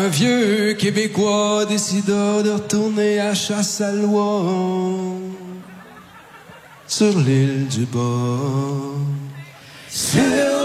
Un vieux Québécois décida de retourner à Chassalouan sur l'île du Bas. Sur